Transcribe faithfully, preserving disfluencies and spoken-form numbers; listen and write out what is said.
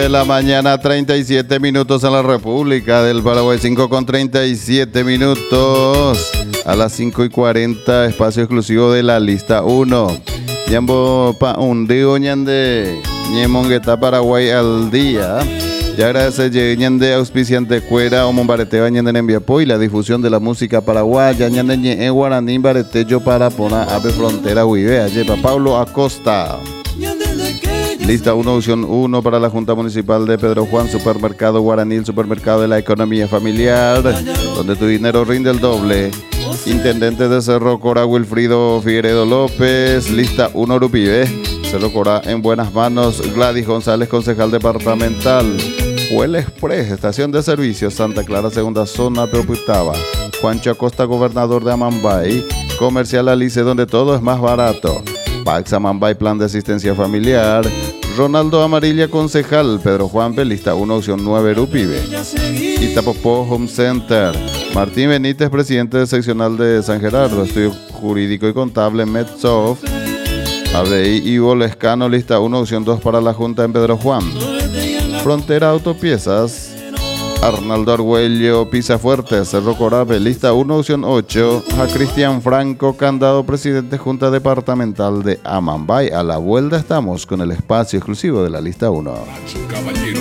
De la mañana, treinta y siete minutos en la República del Paraguay, cinco con treinta y siete minutos. A las cinco y cuarenta, espacio exclusivo de la lista uno. Yambo pa un digo ñande ñemongueta Paraguay al día. Ya agradece ñande auspiciante cuera o mombareteo ñande enviapo y la difusión de la música paraguaya ñande ñe guaraní baretello para pona ave frontera huivea lleva Pablo Acosta. Lista uno, opción uno para la Junta Municipal de Pedro Juan, Supermercado Guaraní, el supermercado de la economía familiar, donde tu dinero rinde el doble. Intendente de Cerro Cora, Wilfrido Figueredo López. Lista uno, Rupibe. Cerro Cora en buenas manos. Gladys González, concejal departamental. Huel Express, estación de servicios, Santa Clara, segunda zona, Teoputaba. Juancho Acosta, gobernador de Amambay. Comercial Alice, donde todo es más barato. Pax Amambay, plan de asistencia familiar. Ronaldo Amarilla, concejal. Pedro Juan Belista, una opción nueve, Rupibe. Itapopó Home Center. Martín Benítez, presidente del seccional de San Gerardo. Estudio jurídico y contable, Medsoft. A B I Ivo Lescano, lista uno, opción dos para la Junta en Pedro Juan. Frontera Autopiezas. Arnaldo Argüello, Pisa Fuerte, Cerro Corabe, lista uno, opción ocho. A Cristian Franco, candado, presidente Junta Departamental de Amambay. A la vuelta estamos con el espacio exclusivo de la lista uno.